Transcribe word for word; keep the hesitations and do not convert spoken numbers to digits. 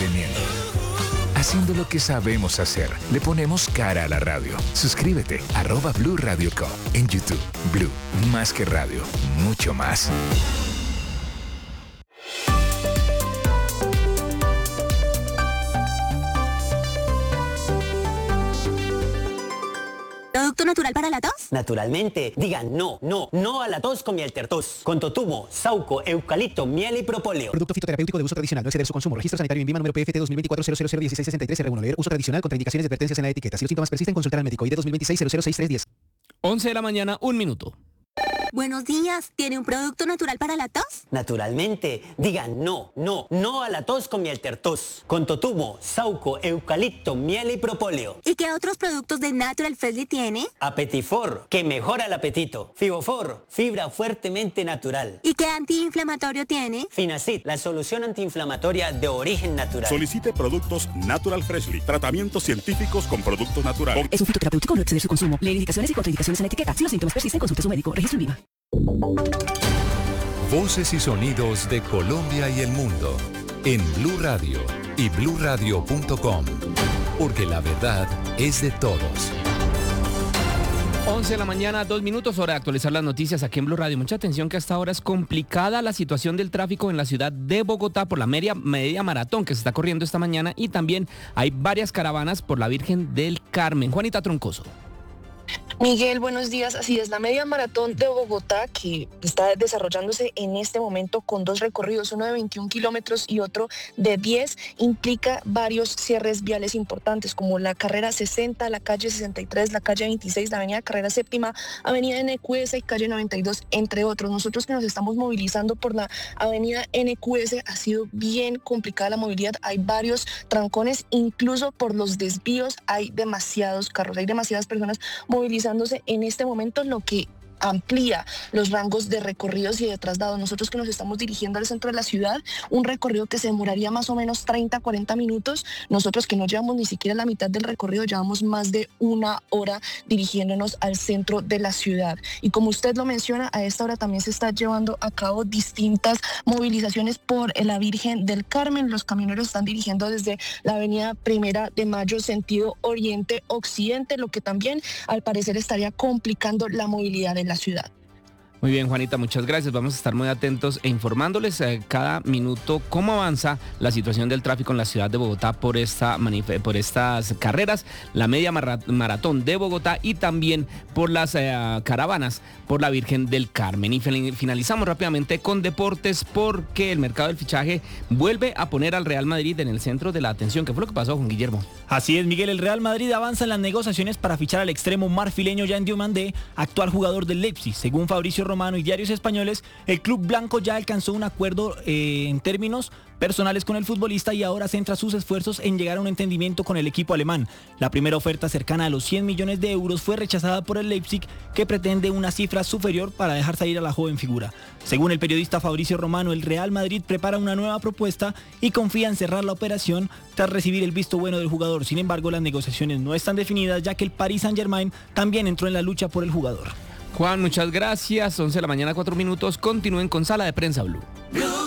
entreteniendo. Haciendo lo que sabemos hacer, le ponemos cara a la radio. Suscríbete, arroba Blue Radio Co. En YouTube. Blue, más que radio, mucho más. ¿Producto natural para la tos? Naturalmente. Digan no, no, no a la tos con miel tertos. Con totumo, sauco, eucalipto, miel y propóleo. Producto fitoterapéutico de uso tradicional. No exceder su consumo. Registro sanitario en Vima número P F T dos mil veinticuatro cero cero cero dieciséis sesenta y tres R uno. Leer uso tradicional. Contraindicaciones y advertencias en la etiqueta. Si los síntomas persisten, consultar al médico. I D dos mil veintiséis cero cero seis tres diez. once de la mañana, un minuto. Buenos días. ¿Tiene un producto natural para la tos? Naturalmente. Digan no, no, no a la tos con miel tertos. Con totumo, sauco, eucalipto, miel y propóleo. ¿Y qué otros productos de Natural Freshly tiene? Apetifor, que mejora el apetito. Fibofor, fibra fuertemente natural. ¿Y qué antiinflamatorio tiene? Finacid, la solución antiinflamatoria de origen natural. Solicite productos Natural Freshly. Tratamientos científicos con productos naturales. Es un fitoterapéutico, no exceder su consumo. Leer indicaciones y contraindicaciones en la etiqueta. Si los síntomas persisten, consulte a su médico. Registro en Vima. Voces y sonidos de Colombia y el mundo en Blue Radio y blue radio punto com, porque la verdad es de todos. once de la mañana, dos minutos, hora de actualizar las noticias aquí en Blue Radio. Mucha atención que hasta ahora es complicada la situación del tráfico en la ciudad de Bogotá por la media, media maratón que se está corriendo esta mañana, y también hay varias caravanas por la Virgen del Carmen. Juanita Troncoso. Miguel, buenos días. Así es, la media maratón de Bogotá, que está desarrollándose en este momento con dos recorridos, uno de veintiún kilómetros y otro de diez, implica varios cierres viales importantes, como la carrera sesenta, la calle sesenta y tres, la calle veintiséis, la avenida Carrera Séptima, avenida N Q S y calle noventa y dos, entre otros. Nosotros que nos estamos movilizando por la avenida N Q S, ha sido bien complicada la movilidad. Hay varios trancones, incluso por los desvíos hay demasiados carros, hay demasiadas personas movilizándose en este momento, lo que amplía los rangos de recorridos y de traslados. Nosotros que nos estamos dirigiendo al centro de la ciudad, un recorrido que se demoraría más o menos treinta, cuarenta minutos, nosotros que no llevamos ni siquiera la mitad del recorrido, llevamos más de una hora dirigiéndonos al centro de la ciudad. Y como usted lo menciona, a esta hora también se está llevando a cabo distintas movilizaciones por la Virgen del Carmen. Los camioneros están dirigiendo desde la avenida Primera de Mayo, sentido oriente-occidente, lo que también al parecer estaría complicando la movilidad de la ciudad. Muy bien, Juanita, muchas gracias. Vamos a estar muy atentos e informándoles eh, cada minuto cómo avanza la situación del tráfico en la ciudad de Bogotá por, esta manif- por estas carreras, la media mar- maratón de Bogotá y también por las eh, caravanas por la Virgen del Carmen. Y finalizamos rápidamente con deportes, porque el mercado del fichaje vuelve a poner al Real Madrid en el centro de la atención. ¿Qué fue lo que pasó, Juan Guillermo? Así es, Miguel. El Real Madrid avanza en las negociaciones para fichar al extremo marfileño Yan Diomandé, actual jugador del Leipzig. Según Fabricio Romano y diarios españoles, el club blanco ya alcanzó un acuerdo eh, en términos personales con el futbolista y ahora centra sus esfuerzos en llegar a un entendimiento con el equipo alemán. La primera oferta, cercana a los cien millones de euros, fue rechazada por el Leipzig, que pretende una cifra superior para dejar salir a la joven figura. Según el periodista Fabricio Romano, el Real Madrid prepara una nueva propuesta y confía en cerrar la operación tras recibir el visto bueno del jugador. Sin embargo, las negociaciones no están definidas, ya que el Paris Saint-Germain también entró en la lucha por el jugador. Juan, muchas gracias. once de la mañana, cuatro minutos. Continúen con Sala de Prensa Blue. Blue.